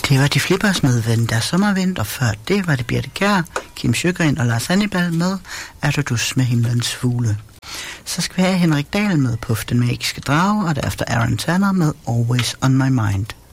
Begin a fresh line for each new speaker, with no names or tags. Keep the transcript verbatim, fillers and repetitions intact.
Det var de Flippers med Ven der sommervind, og før det var det Birthe Kjær, Kim Sjögren og Lars Hannibal med Erdodus med himlens fugle. Så skal vi have Henrik Dahl med Puff den magiske drage, og derefter Aaron Tanner med Always on my mind.